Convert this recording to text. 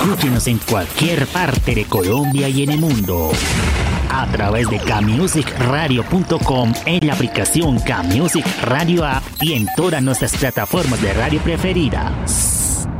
Escúchenos en cualquier parte de Colombia y en el mundo a través de kmusicradio.com, en la aplicación Kmusic Radio App y en todas nuestras plataformas de radio preferidas.